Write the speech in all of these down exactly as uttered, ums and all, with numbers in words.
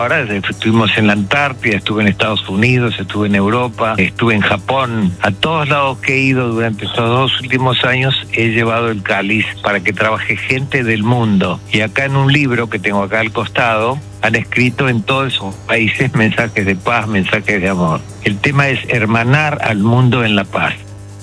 Ahora estuvimos en la Antártida, estuve en Estados Unidos, estuve en Europa, estuve en Japón. A todos lados que he ido durante estos dos últimos años he llevado el cáliz para que trabaje gente del mundo. Y acá en un libro que tengo acá al costado, han escrito en todos esos países mensajes de paz, mensajes de amor. El tema es hermanar al mundo en la paz.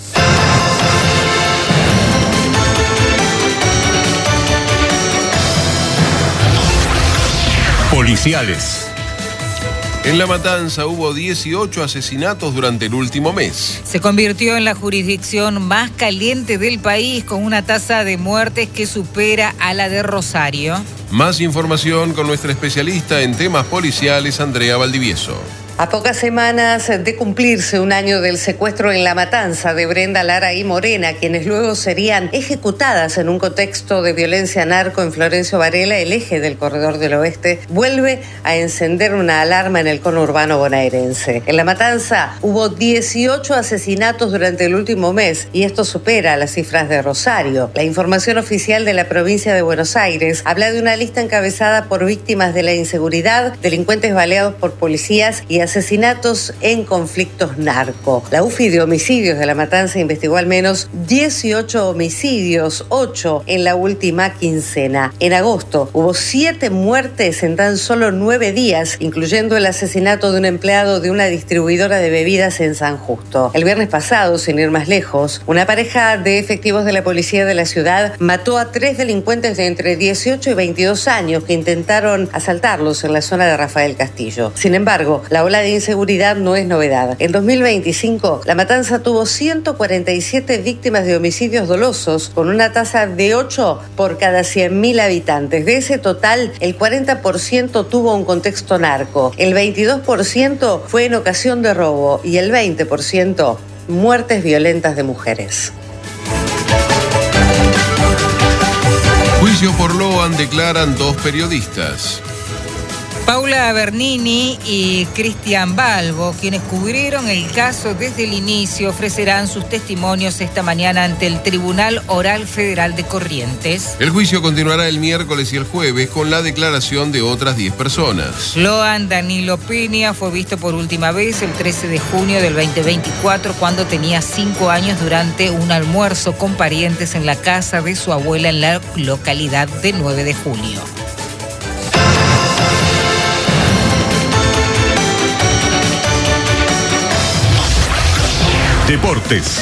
Policiales. En La Matanza hubo dieciocho asesinatos durante el último mes. Se convirtió en la jurisdicción más caliente del país, con una tasa de muertes que supera a la de Rosario. Más información con nuestra especialista en temas policiales, Andrea Valdivieso. A pocas semanas de cumplirse un año del secuestro en La Matanza de Brenda Lara y Morena, quienes luego serían ejecutadas en un contexto de violencia narco en Florencio Varela, el eje del Corredor del Oeste vuelve a encender una alarma en el conurbano bonaerense. En La Matanza hubo dieciocho asesinatos durante el último mes y esto supera las cifras de Rosario. La información oficial de la provincia de Buenos Aires habla de una lista encabezada por víctimas de la inseguridad, delincuentes baleados por policías y asesinatos en conflictos narco. La U F I de homicidios de La Matanza investigó al menos dieciocho homicidios, ocho en la última quincena. En agosto hubo siete muertes en tan solo nueve días, incluyendo el asesinato de un empleado de una distribuidora de bebidas en San Justo. El viernes pasado, sin ir más lejos, una pareja de efectivos de la policía de la ciudad mató a tres delincuentes de entre dieciocho y veintidós años que intentaron asaltarlos en la zona de Rafael Castillo. Sin embargo, la ola de inseguridad no es novedad. En dos mil veinticinco, La Matanza tuvo ciento cuarenta y siete víctimas de homicidios dolosos, con una tasa de ocho por cada cien mil habitantes. De ese total, el cuarenta por ciento tuvo un contexto narco, el veintidós por ciento fue en ocasión de robo y el veinte por ciento muertes violentas de mujeres. Juicio por Loan declaran dos periodistas. Paula Bernini y Cristian Balbo, quienes cubrieron el caso desde el inicio, ofrecerán sus testimonios esta mañana ante el Tribunal Oral Federal de Corrientes. El juicio continuará el miércoles y el jueves con la declaración de otras diez personas. Loan Danilo Peña fue visto por última vez el trece de junio del veinte veinticuatro, cuando tenía cinco años, durante un almuerzo con parientes en la casa de su abuela en la localidad de nueve de julio. Deportes.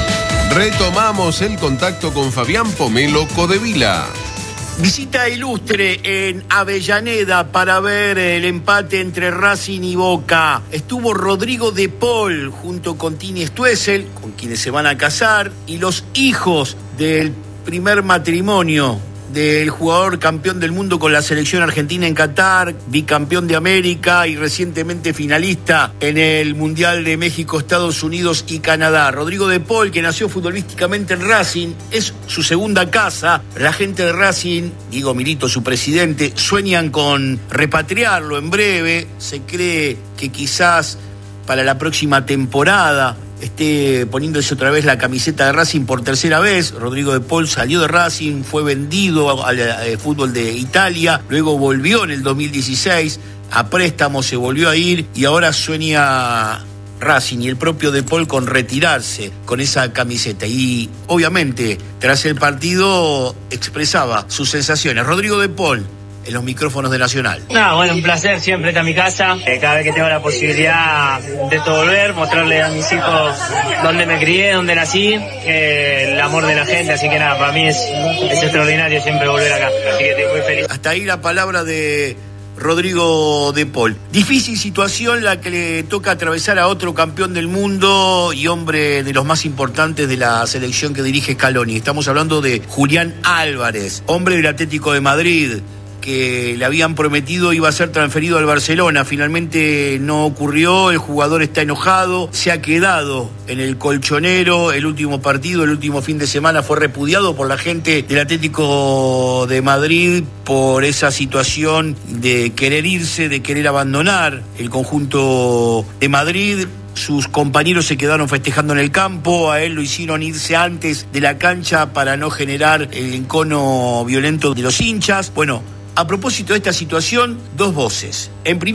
Retomamos el contacto con Fabián Pomelo Codevila. Visita ilustre en Avellaneda para ver el empate entre Racing y Boca. Estuvo Rodrigo de Paul junto con Tini Stoessel, con quienes se van a casar, y los hijos del primer matrimonio del jugador campeón del mundo con la selección argentina en Qatar, bicampeón de América y recientemente finalista en el Mundial de México, Estados Unidos y Canadá. Rodrigo de Paul, que nació futbolísticamente en Racing, es su segunda casa. La gente de Racing, Diego Milito, su presidente, sueñan con repatriarlo en breve. Se cree que quizás para la próxima temporada esté poniéndose otra vez la camiseta de Racing por tercera vez. Rodrigo de Paul salió de Racing, fue vendido al, al fútbol de Italia, luego volvió en el dos mil dieciséis, a préstamo se volvió a ir y ahora sueña Racing y el propio de Paul con retirarse con esa camiseta. Y obviamente tras el partido expresaba sus sensaciones. Rodrigo de Paul en los micrófonos de Nacional. No, bueno, un placer siempre estar en mi casa. Eh, cada vez que tengo la posibilidad de volver, mostrarle a mis hijos dónde me crié, dónde nací, eh, el amor de la gente. Así que nada, para mí es, es extraordinario siempre volver acá. Así que estoy muy feliz. Hasta ahí la palabra de Rodrigo de Paul. Difícil situación la que le toca atravesar a otro campeón del mundo y hombre de los más importantes de la selección que dirige Scaloni. Estamos hablando de Julián Álvarez, hombre del Atlético de Madrid, que le habían prometido iba a ser transferido al Barcelona. Finalmente no ocurrió, el jugador está enojado, se ha quedado en el colchonero. El último partido, el último fin de semana fue repudiado por la gente del Atlético de Madrid por esa situación de querer irse, de querer abandonar el conjunto de Madrid. Sus compañeros se quedaron festejando en el campo, a él lo hicieron irse antes de la cancha para no generar el encono violento de los hinchas. Bueno, A propósito de esta situación, dos voces. En